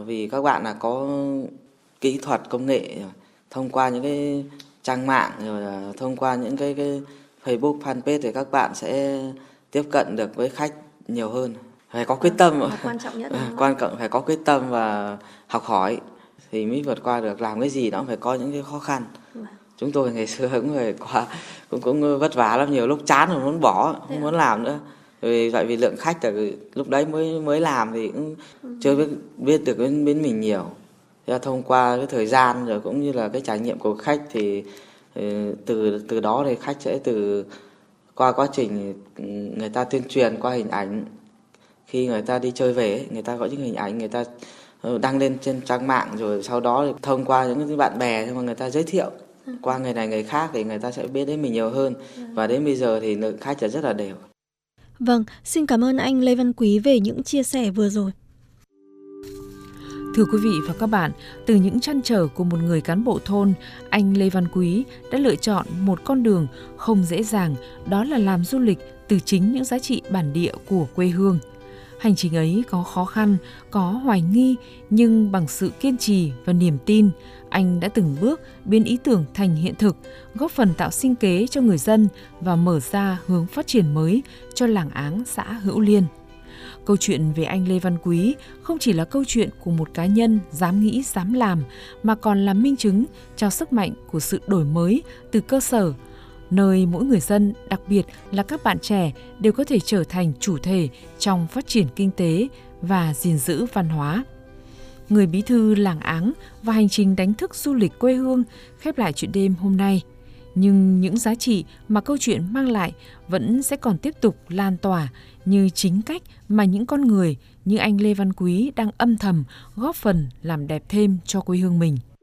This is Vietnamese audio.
vì các bạn là có kỹ thuật công nghệ, thông qua những cái trang mạng rồi là thông qua những cái Facebook fanpage thì các bạn sẽ tiếp cận được với khách nhiều hơn. Phải có quyết tâm, quan trọng nhất quan trọng phải có quyết tâm và học hỏi thì mới vượt qua được. Làm cái gì nó phải có những cái khó khăn. Chúng tôi ngày xưa cũng vất vả lắm, nhiều lúc chán rồi muốn bỏ, không muốn làm nữa. Vì lượng khách là lúc đấy mới làm thì cũng chưa biết được đến mình nhiều. Thế thông qua cái thời gian rồi cũng như là cái trải nghiệm của khách thì từ đó thì khách sẽ qua quá trình người ta tuyên truyền qua hình ảnh, khi người ta đi chơi về người ta có những hình ảnh người ta đăng lên trên trang mạng, rồi sau đó thì thông qua những cái bạn bè mà người ta giới thiệu qua người này người khác thì người ta sẽ biết đến mình nhiều hơn, và đến bây giờ thì lượng khách là rất là đều. Vâng, xin cảm ơn anh Lê Văn Quý về những chia sẻ vừa rồi. Thưa quý vị và các bạn, từ những trăn trở của một người cán bộ thôn, anh Lê Văn Quý đã lựa chọn một con đường không dễ dàng, đó là làm du lịch từ chính những giá trị bản địa của quê hương. Hành trình ấy có khó khăn, có hoài nghi, nhưng bằng sự kiên trì và niềm tin, anh đã từng bước biến ý tưởng thành hiện thực, góp phần tạo sinh kế cho người dân và mở ra hướng phát triển mới cho làng Áng, xã Hữu Liên. Câu chuyện về anh Lê Văn Quý không chỉ là câu chuyện của một cá nhân dám nghĩ, dám làm, mà còn là minh chứng cho sức mạnh của sự đổi mới từ cơ sở, nơi mỗi người dân, đặc biệt là các bạn trẻ, đều có thể trở thành chủ thể trong phát triển kinh tế và gìn giữ văn hóa. Người bí thư làng Áng và hành trình đánh thức du lịch quê hương khép lại chuyện đêm hôm nay. Nhưng những giá trị mà câu chuyện mang lại vẫn sẽ còn tiếp tục lan tỏa như chính cách mà những con người như anh Lê Văn Quý đang âm thầm góp phần làm đẹp thêm cho quê hương mình.